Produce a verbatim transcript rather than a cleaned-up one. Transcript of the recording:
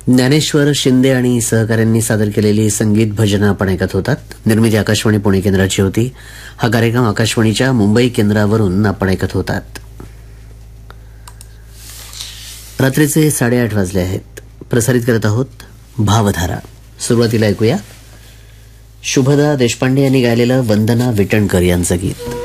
ज्ञानेश्वर शिंदे आणि सहकाऱ्यांनी सादर केलेली संगीत भजनं आपण ऐकत होतात. निर्मिती आकाशवाणी पुणे केंद्राची होती. हा कार्यक्रम आकाशवाणीच्या मुंबई केंद्रावरून आपण ऐकत होतात. रात्रीचे साडेआठ वाजले आहेत. प्रसारित करत आहोत भावधारा. सुरुवातीला ऐकूया शुभदा देशपांडे यांनी गायलेलं वंदना विटणकर यांचं गीत.